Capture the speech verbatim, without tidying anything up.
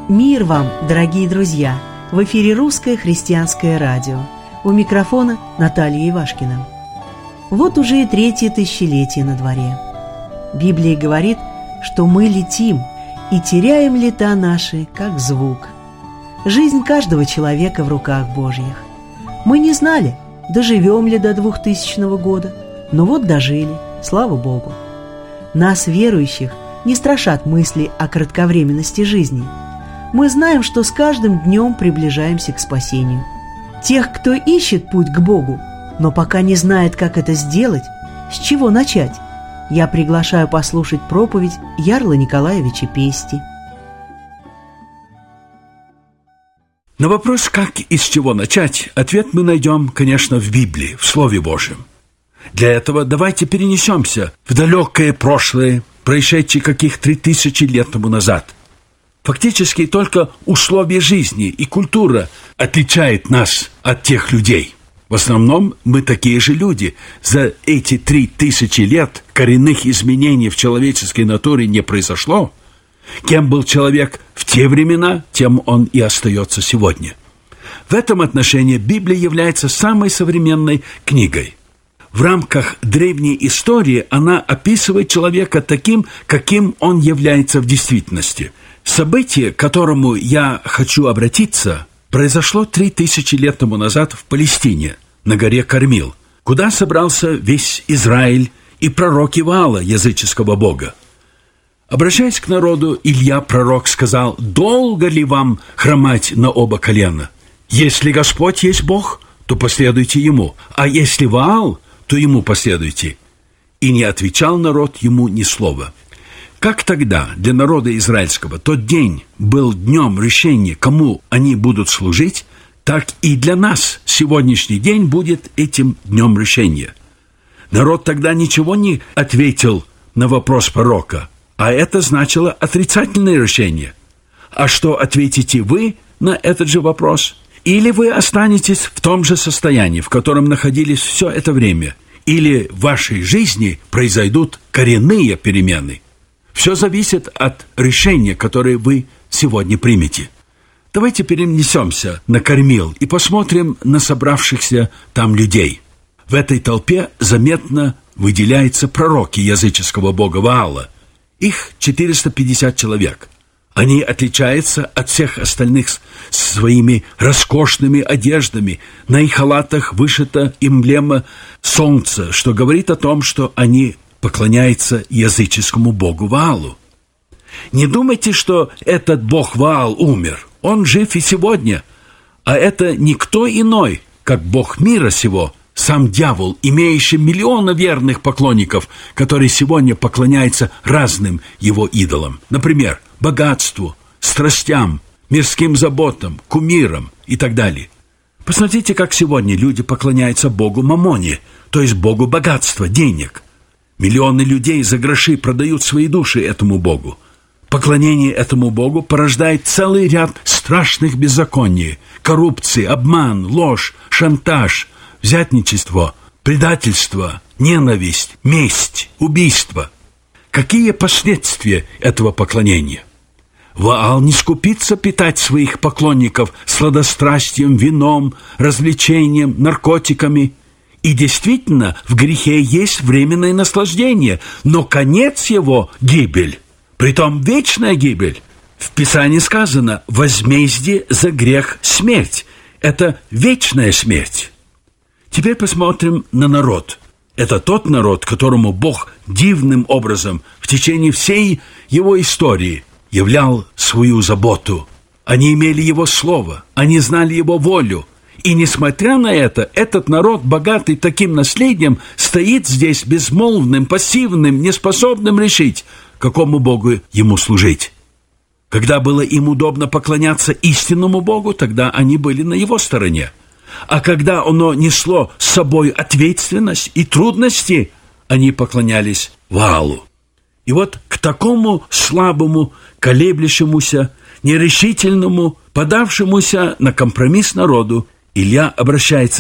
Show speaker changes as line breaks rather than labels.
Мир вам, дорогие друзья! В эфире Русское христианское радио. У микрофона Наталья Ивашкина. Вот уже и третье тысячелетие на дворе. Библия говорит, что мы летим и теряем лета наши, как звук. Жизнь каждого человека в руках Божьих. Мы не знали, доживем ли до двухтысячного года, но вот дожили, слава Богу. Нас, верующих, не страшат мысли о кратковременности жизни. Мы знаем, что с каждым днем приближаемся к спасению. Тех, кто ищет путь к Богу, но пока не знает, как это сделать, с чего начать, я приглашаю послушать проповедь Ярла Николаевича Пести.
На вопрос, как и с чего начать, ответ мы найдем, конечно, в Библии, в Слове Божьем. Для этого давайте перенесемся в далекое прошлое, происшедшее каких три тысячи лет тому назад. Фактически только условия жизни и культура отличают нас от тех людей. В основном мы такие же люди. За эти три тысячи лет коренных изменений в человеческой натуре не произошло. Кем был человек в те времена, тем он и остается сегодня. В этом отношении Библия является самой современной книгой. В рамках древней истории она описывает человека таким, каким он является в действительности. Событие, к которому я хочу обратиться, произошло три тысячи лет тому назад в Палестине, на горе Кармил, куда собрался весь Израиль и пророки Ваала, языческого бога. Обращаясь к народу, Илья, пророк, сказал: «Долго ли вам хромать на оба колена? Если Господь есть Бог, то последуйте Ему, а если Ваал, то Ему последуйте». И не отвечал народ Ему ни слова. Как тогда для народа израильского тот день был днем решения, кому они будут служить, так и для нас сегодняшний день будет этим днем решения. Народ тогда ничего не ответил на вопрос пророка, а это значило отрицательное решение. А что ответите вы на этот же вопрос? Или вы останетесь в том же состоянии, в котором находились все это время, или в вашей жизни произойдут коренные перемены? Все зависит от решения, которое вы сегодня примете. Давайте перенесемся на Кармил и посмотрим на собравшихся там людей. В этой толпе заметно выделяются пророки языческого бога Ваала. Их четыреста пятьдесят человек. Они отличаются от всех остальных своими роскошными одеждами. На их халатах вышита эмблема солнца, что говорит о том, что они поклоняется языческому богу Ваалу. Не думайте, что этот бог Ваал умер. Он жив и сегодня. А это никто иной, как бог мира сего, сам дьявол, имеющий миллионы верных поклонников, которые сегодня поклоняются разным его идолам. Например, богатству, страстям, мирским заботам, кумирам и так далее. Посмотрите, как сегодня люди поклоняются богу Мамоне, то есть богу богатства, денег. Миллионы людей за гроши продают свои души этому богу. Поклонение этому богу порождает целый ряд страшных беззаконий: коррупции, обман, ложь, шантаж, взятничество, предательство, ненависть, месть, убийство. Какие последствия этого поклонения? Ваал не скупится питать своих поклонников сладострастием, вином, развлечением, наркотиками. И действительно, в грехе есть временное наслаждение, но конец его – гибель, притом вечная гибель. В Писании сказано: возмездие за грех – смерть. Это вечная смерть. Теперь посмотрим на народ. Это тот народ, которому Бог дивным образом в течение всей его истории являл свою заботу. Они имели его слово, они знали его волю. И несмотря на это, этот народ, богатый таким наследием, стоит здесь безмолвным, пассивным, неспособным решить, какому Богу ему служить. Когда было им удобно поклоняться истинному Богу, тогда они были на его стороне. А когда оно несло с собой ответственность и трудности, они поклонялись Ваалу. И вот к такому слабому, колеблющемуся, нерешительному, подавшемуся на компромисс народу Илья обращается